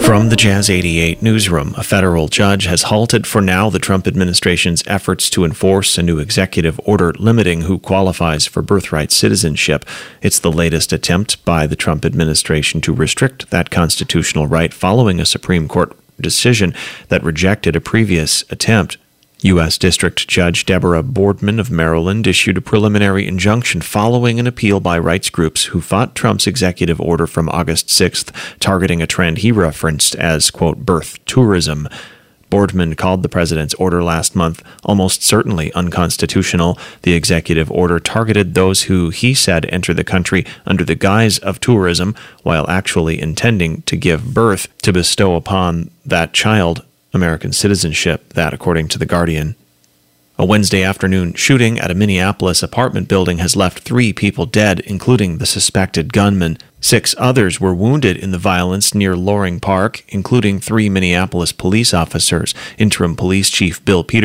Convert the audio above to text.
From the Jazz 88 newsroom, a federal judge has halted for now the Trump administration's efforts to enforce a new executive order limiting who qualifies for birthright citizenship. It's the latest attempt by the Trump administration to restrict that constitutional right following a Supreme Court decision that rejected a previous attempt. U.S. District Judge Deborah Boardman of Maryland issued a preliminary injunction following an appeal by rights groups who fought Trump's executive order from August 6th, targeting a trend he referenced as, quote, birth tourism. Boardman called the president's order last month almost certainly unconstitutional. The executive order targeted those who, he said, enter the country under the guise of tourism while actually intending to give birth to bestow upon that child American citizenship, that according to The Guardian. A Wednesday afternoon shooting at a Minneapolis apartment building has left 3 people dead, including the suspected gunman. 6 others were wounded in the violence near Loring Park, including 3 Minneapolis police officers. Interim Police Chief Bill Peters